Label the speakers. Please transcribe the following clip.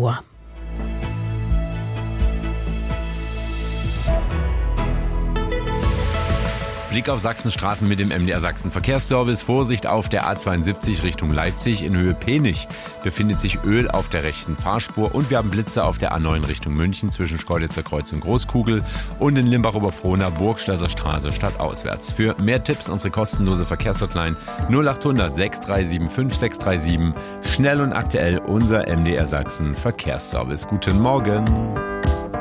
Speaker 1: Uhr.
Speaker 2: Blick auf Sachsenstraßen mit dem MDR Sachsen Verkehrsservice. Vorsicht auf der A72 Richtung Leipzig in Höhe Penich. Befindet sich Öl auf der rechten Fahrspur und wir haben Blitze auf der A9 Richtung München zwischen Schkeuditzer Kreuz und Großkugel und in Limbach-Oberfrohna Burgstadter Straße stadtauswärts. Für mehr Tipps unsere kostenlose Verkehrshotline 0800 637 5637. Schnell und aktuell unser MDR Sachsen Verkehrsservice. Guten Morgen.